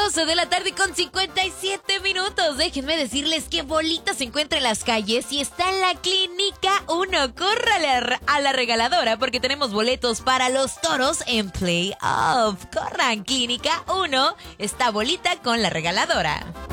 12 de la tarde con 57 minutos. Déjenme decirles que Bolita se encuentra en las calles y está en la Clínica 1. Córrale a la regaladora porque tenemos boletos para los toros en Playoff. Corran, Clínica 1. Está Bolita con la regaladora.